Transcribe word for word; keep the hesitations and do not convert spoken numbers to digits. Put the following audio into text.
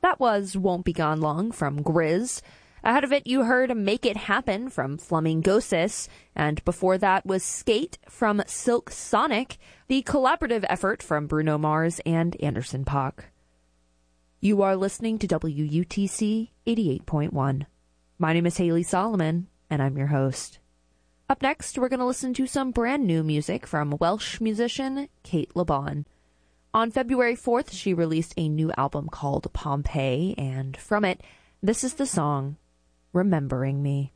That was Won't Be Gone Long from Grizz. Ahead of it, you heard Make It Happen from Flamingosis, and before that was Skate from Silk Sonic, the collaborative effort from Bruno Mars and Anderson .Paak. You are listening to W U T C eighty-eight point one. My name is Haley Solomon, and I'm your host. Up next, we're going to listen to some brand new music from Welsh musician Kate LeBon. On February fourth, she released a new album called Pompeii, and from it, this is the song Remembering Me.